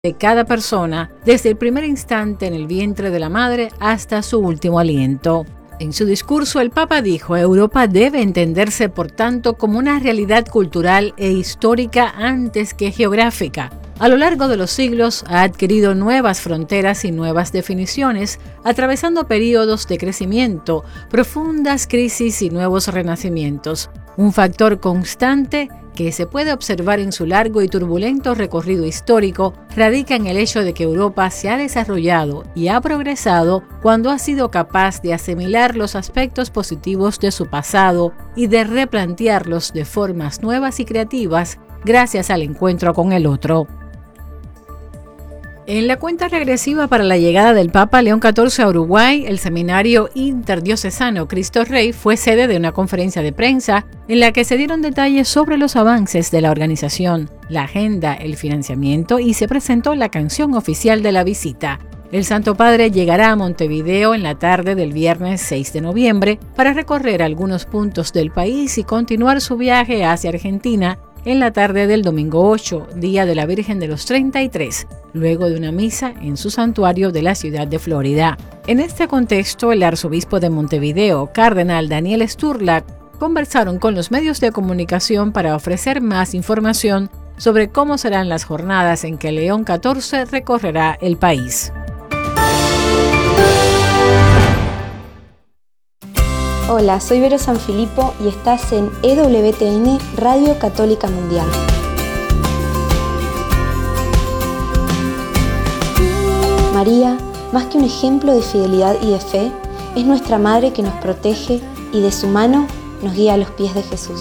de cada persona desde el primer instante en el vientre de la madre hasta su último aliento. En su discurso, el Papa dijo: Europa debe entenderse, por tanto, como una realidad cultural e histórica antes que geográfica. A lo largo de los siglos ha adquirido nuevas fronteras y nuevas definiciones, atravesando periodos de crecimiento, profundas crisis y nuevos renacimientos. Un factor constante que se puede observar en su largo y turbulento recorrido histórico radica en el hecho de que Europa se ha desarrollado y ha progresado cuando ha sido capaz de asimilar los aspectos positivos de su pasado y de replantearlos de formas nuevas y creativas gracias al encuentro con el otro. En la cuenta regresiva para la llegada del Papa León XIV a Uruguay, el Seminario Interdiocesano Cristo Rey fue sede de una conferencia de prensa en la que se dieron detalles sobre los avances de la organización, la agenda, el financiamiento y se presentó la canción oficial de la visita. El Santo Padre llegará a Montevideo en la tarde del viernes 6 de noviembre para recorrer algunos puntos del país y continuar su viaje hacia Argentina en la tarde del domingo 8, Día de la Virgen de los 33, luego de una misa en su santuario de la ciudad de Florida. En este contexto, el arzobispo de Montevideo, cardenal Daniel Sturla, conversaron con los medios de comunicación para ofrecer más información sobre cómo serán las jornadas en que León XIV recorrerá el país. Hola, soy Vero Sanfilippo y estás en EWTN Radio Católica Mundial. María, más que un ejemplo de fidelidad y de fe, es nuestra Madre que nos protege y de su mano nos guía a los pies de Jesús.